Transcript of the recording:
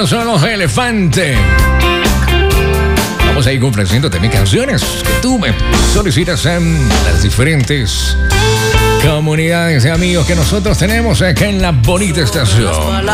Ellos son los Elefantes. Vamos a ir complaciendo también canciones que tú me solicitas en las diferentes comunidades de amigos que nosotros tenemos acá en la bonita estación.